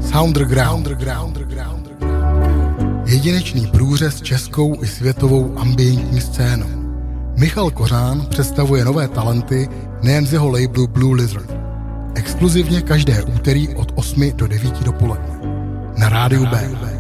Soundground. Jedinečný průřez českou i světovou ambientní scénou. Michal Kořán představuje nové talenty nejen z jeho labelu Blue Lizard. Exkluzivně každé úterý od 8 do 9 dopoledne. Na rádiu B.